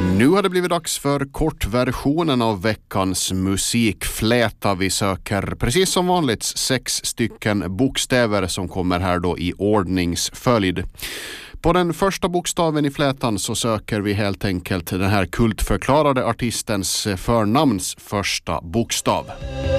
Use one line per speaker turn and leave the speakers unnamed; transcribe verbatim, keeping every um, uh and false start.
Nu har det blivit dags för kortversionen av veckans musikfläta. Vi söker precis som vanligt sex stycken bokstäver som kommer här då i ordningsföljd. På den första bokstaven i flätan så söker vi helt enkelt den här kultförklarade artistens förnamns första bokstav.